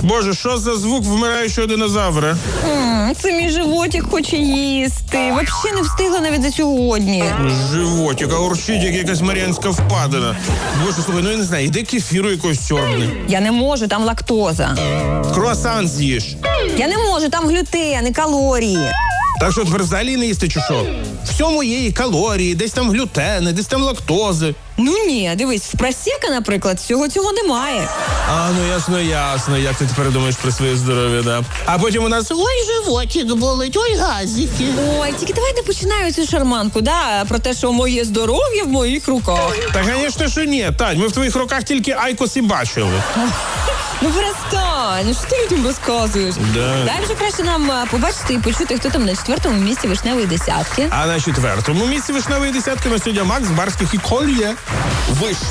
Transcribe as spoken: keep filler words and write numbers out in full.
Боже, що за звук вмираючого динозавра? М, Це мій животик хоче їсти. Взагалі не встигла навіть за сьогодні. Животик, а урчить, як якась Маріанська впадина. Боже, слухай, ну я не знаю, іди кефіру якось сьорбни. Я не можу, там лактоза. Круасан з'їж. Я не можу, там глютен і калорії. Так що тепер взагалі не їсти чи що? Всьому є і калорії, десь там глютени, десь там лактози. Ну ні, дивись, в просека, наприклад, всього цього немає. А, ну ясно, ясно, як ти тепер думаєш про своє здоров'я, да? А потім у нас, ой, животик болить, ой, газики. Ой, тільки давай не починаю цю шарманку, да, про те, що моє здоров'я в моїх руках. Та, звісно, що ні, Тань, ми в твоїх руках тільки айкос і бачили. Ну перестань, що ти людям розказуєш? Да. Дай вже краще нам а, побачити і почути, хто там на четвертому місці вишневої десятки. А на четвертому місці вишневої десятки на сьогодні Макс Барських і Кольє. Вишневий